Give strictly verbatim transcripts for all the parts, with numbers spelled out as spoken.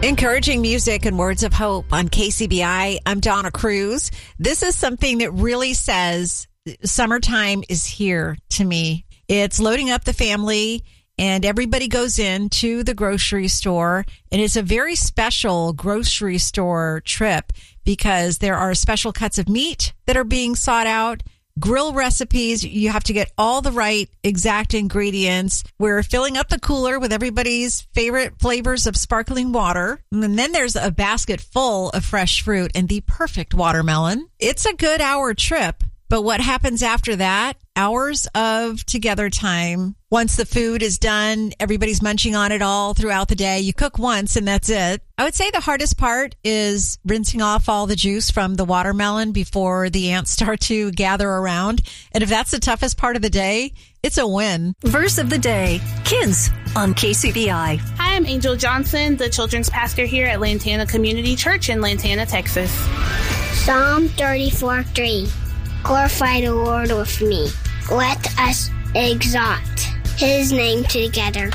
Encouraging music and words of hope on K C B I. I'm Donna Cruz. This is something that really says summertime is here to me. It's loading up the family and everybody goes into the grocery store, and it's a very special grocery store trip because there are special cuts of meat that are being sought out. Grill recipes, you have to get all the right exact ingredients. We're filling up the cooler with everybody's favorite flavors of sparkling water. And then there's a basket full of fresh fruit and the perfect watermelon. It's a good hour trip, but what happens after that? Hours of together time. Once the food is done, everybody's munching on it all throughout the day. You cook once and that's it. I would say the hardest part is rinsing off all the juice from the watermelon before the ants start to gather around. And if that's the toughest part of the day, it's a win. Verse of the day, kids on K C B I. Hi, I'm Angel Johnson, the children's pastor here at Lantana Community Church in Lantana, Texas. Psalm thirty-four three. Glorify the Lord with me. Let us exalt his name together.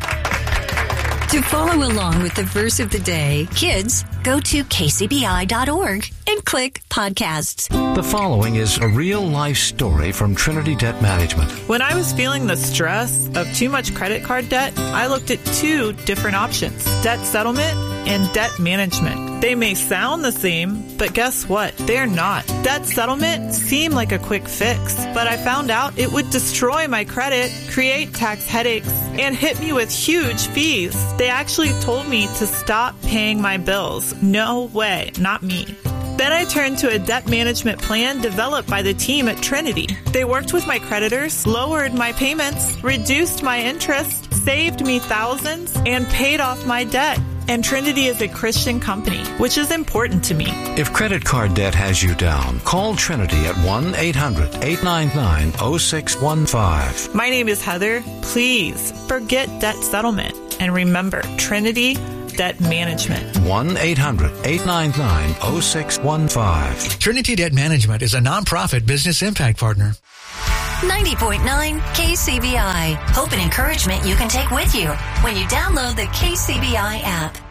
To follow along with the verse of the day, kids, go to k c b i dot org and click podcasts. The following is a real-life story from Trinity Debt Management. When I was feeling the stress of too much credit card debt, I looked at two different options, debt settlement and debt management. They may sound the same, but guess what? They're not. Debt settlement seemed like a quick fix, but I found out it would destroy my credit, create tax headaches, and hit me with huge fees. They actually told me to stop paying my bills. No way, not me. Then I turned to a debt management plan developed by the team at Trinity. They worked with my creditors, lowered my payments, reduced my interest, saved me thousands, and paid off my debt. And Trinity is a Christian company, which is important to me. If credit card debt has you down, call Trinity at one eight hundred eight nine nine oh six one five. My name is Heather. Please forget debt settlement and remember Trinity Debt Management. one eight hundred eight nine nine oh six one five. Trinity Debt Management is a nonprofit business impact partner. ninety point nine K C B I. Hope and encouragement you can take with you when you download the K C B I app.